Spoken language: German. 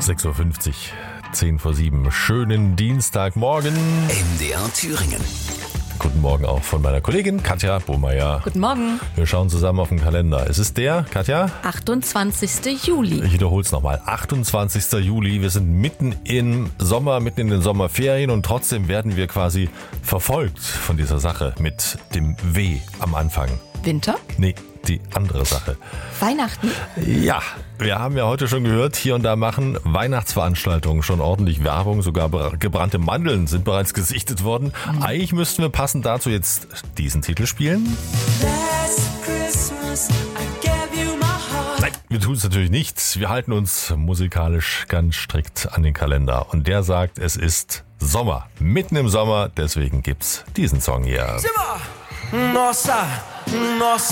6.50 Uhr, 10 vor 7. Schönen Dienstagmorgen. MDR Thüringen. Guten Morgen auch von meiner Kollegin Katja Bohmeier. Guten Morgen. Wir schauen zusammen auf den Kalender. Es ist der, Katja? 28. Juli. Ich wiederhole es nochmal. 28. Juli. Wir sind mitten im Sommer, mitten in den Sommerferien und trotzdem werden wir quasi verfolgt von dieser Sache mit dem W am Anfang. Winter? Nee, die andere Sache. Weihnachten? Ja, wir haben ja heute schon gehört, hier und da machen Weihnachtsveranstaltungen schon ordentlich Werbung. Sogar gebrannte Mandeln sind bereits gesichtet worden. Eigentlich müssten wir passend dazu jetzt diesen Titel spielen. Nein, wir tun es natürlich nicht. Wir halten uns musikalisch ganz strikt an den Kalender. Und der sagt, es ist Sommer. Mitten im Sommer, deswegen gibt's diesen Song hier. Nossa, nossa.